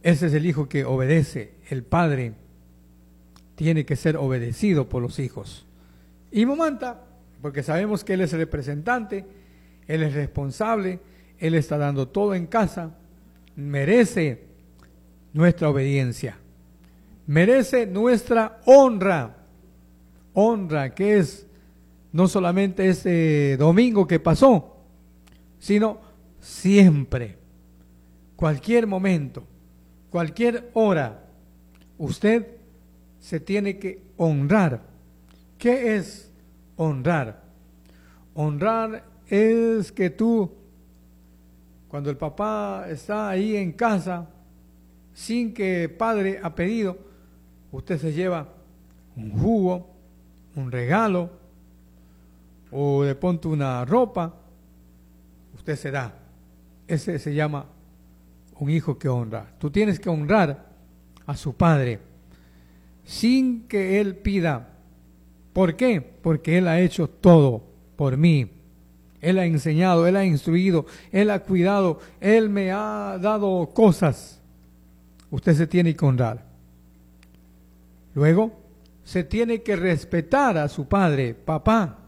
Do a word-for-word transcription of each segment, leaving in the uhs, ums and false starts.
Ese es el hijo que obedece. El padre tiene que ser obedecido por los hijos. Y momenta, porque sabemos que él es el representante, él es responsable, él está dando todo en casa, merece nuestra obediencia, merece nuestra honra, honra que es no solamente este domingo que pasó, sino siempre, cualquier momento, cualquier hora, usted se tiene que honrar. ¿Qué es honrar? Honrar es que tú, cuando el papá está ahí en casa, sin que padre ha pedido, usted se lleva un jugo, un regalo, o de pronto una ropa, usted se da. Ese se llama un hijo que honra. Tú tienes que honrar a su padre, sin que él pida. ¿Por qué? Porque él ha hecho todo por mí. Él ha enseñado, él ha instruido, él ha cuidado, él me ha dado cosas. Usted se tiene que honrar. Luego, se tiene que respetar a su padre, papá.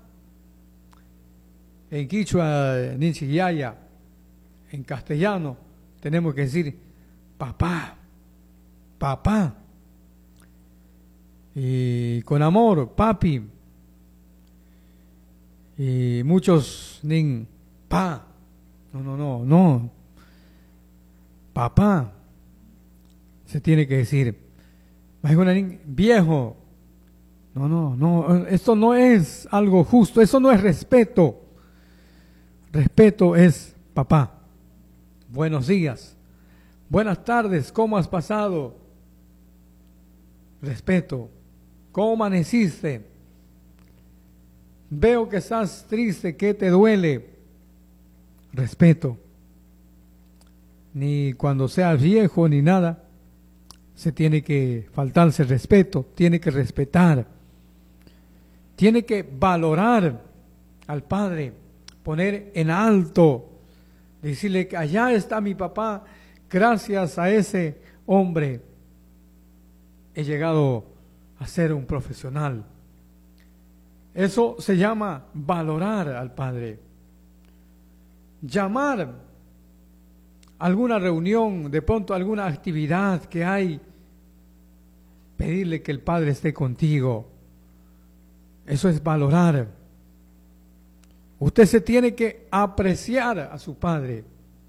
En quichua, ninchiyaya, en castellano, tenemos que decir papá, papá. Y con amor, papi. Y muchos nin pa. No, no, no, no. Papá. Se tiene que decir. Viejo. No, no, no. Esto no es algo justo. Eso no es respeto. Respeto es papá. Buenos días. Buenas tardes. ¿Cómo has pasado? Respeto. ¿Cómo amaneciste? Veo que estás triste, ¿qué te duele? Respeto. Ni cuando seas viejo ni nada, se tiene que faltarse el respeto, tiene que respetar, tiene que valorar al padre, poner en alto, decirle que allá está mi papá, gracias a ese hombre he llegado a ser un profesional. Eso se llama valorar al padre. Llamar a alguna reunión, de pronto alguna actividad que hay, pedirle que el padre esté contigo. Eso es valorar. Usted se tiene que apreciar a su padre.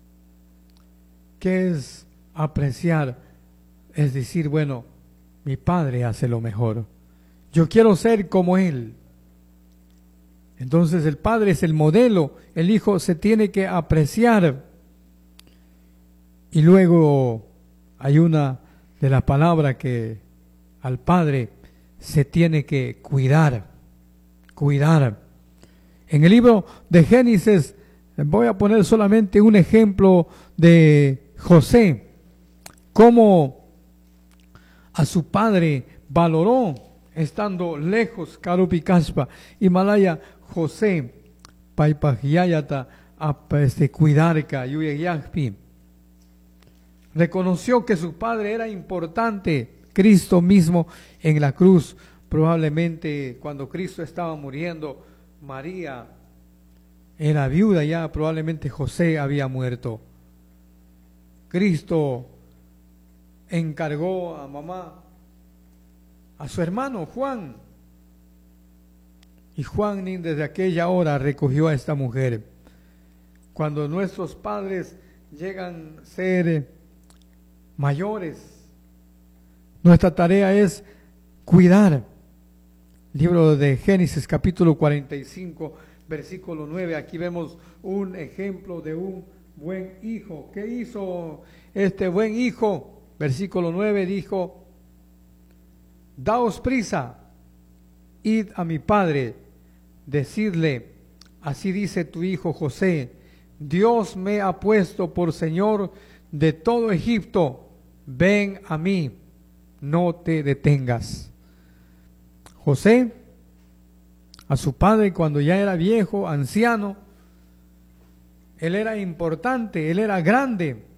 ¿Qué es apreciar? Es decir, bueno, mi padre hace lo mejor. Yo quiero ser como él. Entonces el padre es el modelo, el hijo se tiene que apreciar. Y luego hay una de las palabras que al padre se tiene que cuidar, cuidar. En el libro de Génesis voy a poner solamente un ejemplo de José, cómo a su padre valoró estando lejos, Karupi Kaspa, Himalaya, José, Paipajayata, este Cuidarca, Yuyayagpi. Reconoció que su padre era importante, Cristo mismo en la cruz. Probablemente cuando Cristo estaba muriendo, María era viuda ya, probablemente José había muerto. Cristo encargó a mamá, a su hermano Juan, y Juan desde aquella hora recogió a esta mujer. Cuando nuestros padres llegan a ser mayores, nuestra tarea es cuidar. Libro de Génesis capítulo cuarenta y cinco, versículo nueve, aquí vemos un ejemplo de un buen hijo. ¿Qué hizo este buen hijo? Versículo nueve dijo: daos prisa, id a mi padre, decidle, así dice tu hijo José, Dios me ha puesto por Señor de todo Egipto, ven a mí, no te detengas. José, a su padre cuando ya era viejo, anciano, él era importante, él era grande,